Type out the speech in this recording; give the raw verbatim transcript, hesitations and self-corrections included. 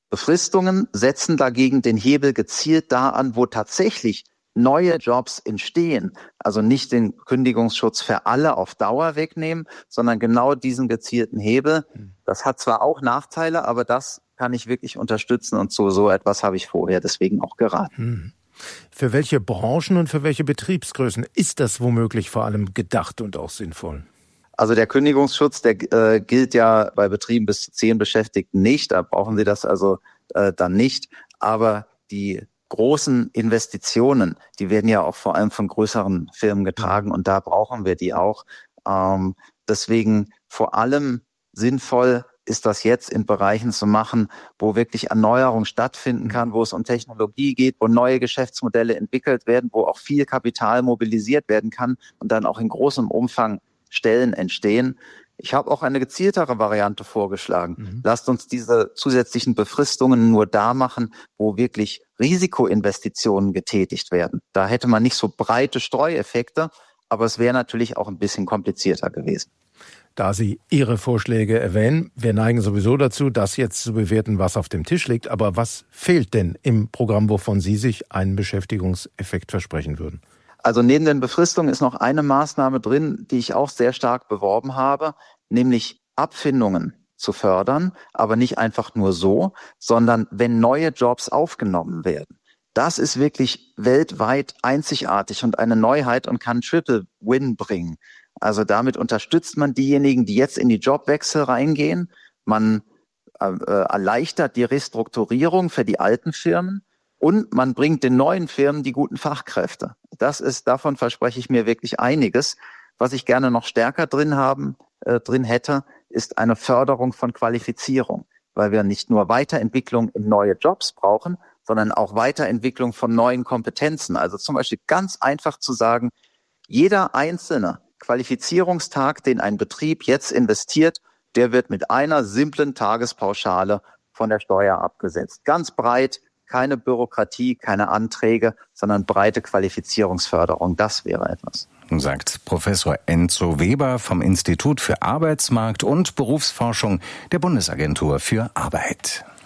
Befristungen setzen dagegen den Hebel gezielt da an, wo tatsächlich neue Jobs entstehen. Also nicht den Kündigungsschutz für alle auf Dauer wegnehmen, sondern genau diesen gezielten Hebel. Das hat zwar auch Nachteile, aber das kann ich wirklich unterstützen und zu so etwas habe ich vorher deswegen auch geraten. Hm. Für welche Branchen und für welche Betriebsgrößen ist das womöglich vor allem gedacht und auch sinnvoll? Also der Kündigungsschutz, der äh, gilt ja bei Betrieben bis zu zehn Beschäftigten nicht. Da brauchen Sie das also äh, dann nicht. Aber die großen Investitionen, die werden ja auch vor allem von größeren Firmen getragen und da brauchen wir die auch. Ähm, deswegen vor allem sinnvoll ist das jetzt in Bereichen zu machen, wo wirklich Erneuerung stattfinden kann, wo es um Technologie geht, wo neue Geschäftsmodelle entwickelt werden, wo auch viel Kapital mobilisiert werden kann und dann auch in großem Umfang Stellen entstehen. Ich habe auch eine gezieltere Variante vorgeschlagen. Mhm. Lasst uns diese zusätzlichen Befristungen nur da machen, wo wirklich Risikoinvestitionen getätigt werden. Da hätte man nicht so breite Streueffekte, aber es wäre natürlich auch ein bisschen komplizierter gewesen. Da Sie Ihre Vorschläge erwähnen, wir neigen sowieso dazu, das jetzt zu bewerten, was auf dem Tisch liegt. Aber was fehlt denn im Programm, wovon Sie sich einen Beschäftigungseffekt versprechen würden? Also neben den Befristungen ist noch eine Maßnahme drin, die ich auch sehr stark beworben habe, nämlich Abfindungen zu fördern, aber nicht einfach nur so, sondern wenn neue Jobs aufgenommen werden. Das ist wirklich weltweit einzigartig und eine Neuheit und kann Triple Win bringen. Also damit unterstützt man diejenigen, die jetzt in die Jobwechsel reingehen. Man äh, erleichtert die Restrukturierung für die alten Firmen. Und man bringt den neuen Firmen die guten Fachkräfte. Das ist, davon verspreche ich mir wirklich einiges. Was ich gerne noch stärker drin haben, äh, drin hätte, ist eine Förderung von Qualifizierung. Weil wir nicht nur Weiterentwicklung in neue Jobs brauchen, sondern auch Weiterentwicklung von neuen Kompetenzen. Also zum Beispiel ganz einfach zu sagen, jeder einzelne Qualifizierungstag, den ein Betrieb jetzt investiert, der wird mit einer simplen Tagespauschale von der Steuer abgesetzt. Ganz breit. Keine Bürokratie, keine Anträge, sondern breite Qualifizierungsförderung. Das wäre etwas. Sagt Professor Enzo Weber vom Institut für Arbeitsmarkt und Berufsforschung der Bundesagentur für Arbeit.